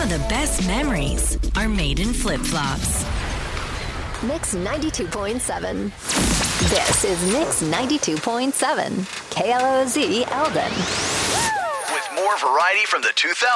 of the best memories are made in flip-flops. Mix 92.7. This is Mix 92.7. KLOZ Eldon. With more variety from the 2000s.